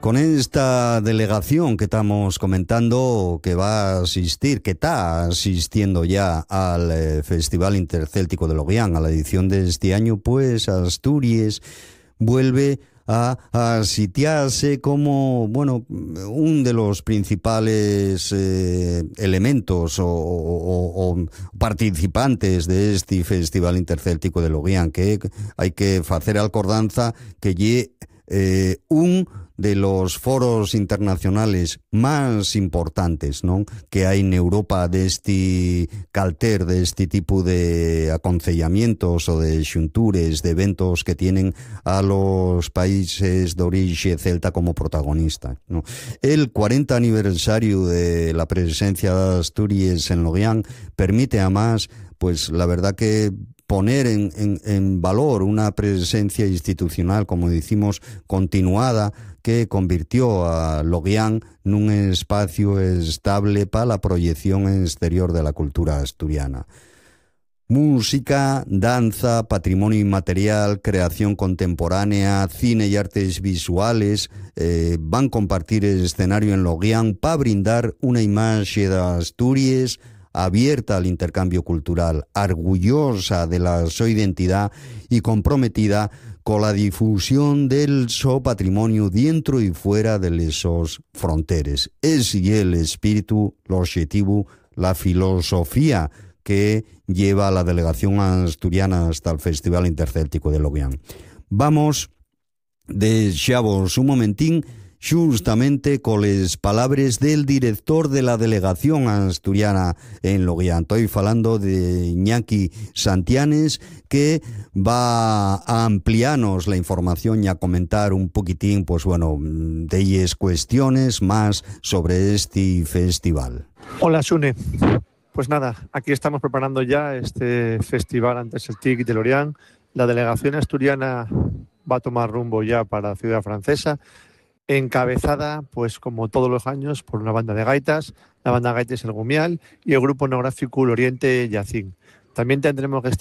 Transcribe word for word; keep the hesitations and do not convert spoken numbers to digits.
Con esta delegación que estamos comentando, que va a asistir, que está asistiendo ya al eh, Festival Intercéltico de Loguián, a la edición de este año, pues Asturias vuelve a, a sitiarse como, bueno, uno de los principales eh, elementos o, o, o participantes de este Festival Intercéltico de Loguián, que hay que hacer acordanza que lle eh, un de los foros internacionales más importantes, ¿no?, que hay en Europa de este calter, de este tipo de aconsellamientos o de xuntures, de eventos que tienen a los países de origen celta como protagonistas, ¿no? El cuarenta aniversario de la presencia de Asturias en Loguián permite además, pues la verdad que poner en, en, en valor una presencia institucional, como decimos, continuada, que convirtió a Loguián en un espacio estable para la proyección exterior de la cultura asturiana. Música, danza, patrimonio inmaterial, creación contemporánea, cine y artes visuales eh, van a compartir el escenario en Loguián para brindar una imagen de Asturias abierta al intercambio cultural, orgullosa de la su identidad y comprometida con la difusión del su patrimonio dentro y fuera de esos fronteres. Es y el espíritu, el objetivo, la filosofía que lleva a la delegación asturiana hasta el Festival Intercéltico de Loguián. Vamos de xavos un momentín justamente con las palabras del director de la delegación asturiana en Loguián. Estoy hablando de Iñaki Santianes, que va a ampliarnos la información y a comentar un poquitín, pues bueno, de ellas cuestiones más sobre este festival. Hola, Sune. Pues nada, aquí estamos preparando ya este festival antes el T I C de Loguián. La delegación asturiana va a tomar rumbo ya para la ciudad francesa, encabezada, pues como todos los años, por una banda de gaitas, la banda de gaitas El Gumial y el grupo etnográfico El Oriente Yacín. También tendremos